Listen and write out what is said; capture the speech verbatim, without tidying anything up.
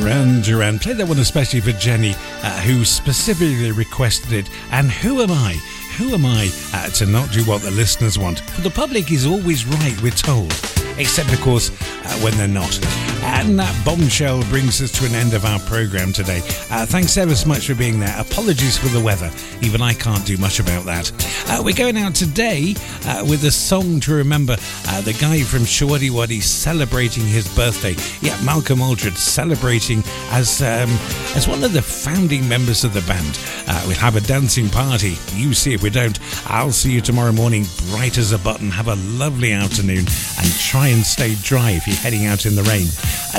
Duran Duran. Play that one especially for Jenny, uh, who specifically requested it. And who am I? Who am I uh, to not do what the listeners want? For the public is always right, we're told. Except, of course, uh, when they're not. And that bombshell brings us to an end of our programme today. Uh, thanks ever so much for being there. Apologies for the weather. Even I can't do much about that. Uh, we're going out today uh, with a song to remember uh, the guy from Showaddywaddy celebrating his birthday. Yeah, Malcolm Aldred celebrating as um, as one of the founding members of the band. Uh, we'll have a dancing party. You see if we don't. I'll see you tomorrow morning, bright as a button. Have a lovely afternoon and try and stay dry if you're heading out in the rain.